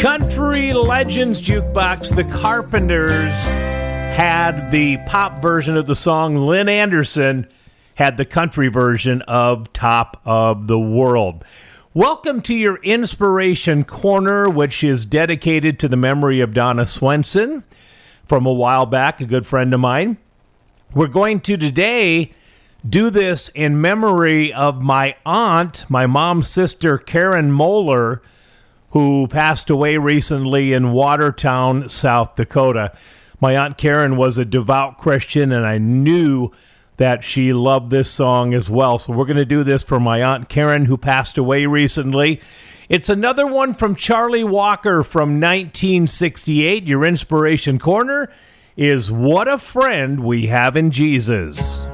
Country Legends Jukebox. The Carpenters had the pop version of the song. Lynn Anderson had the country version of Top of the World. Welcome to your Inspiration Corner, which is dedicated to the memory of Donna Swenson from a while back, a good friend of mine. We're going to today do this in memory of my aunt, my mom's sister, Karen Moeller, who passed away recently in Watertown, South Dakota. My Aunt Karen was a devout Christian, and I knew that she loved this song as well. So we're going to do this for my Aunt Karen, who passed away recently. It's another one from Charlie Walker from 1968. Your Inspiration Corner is What a Friend We Have in Jesus.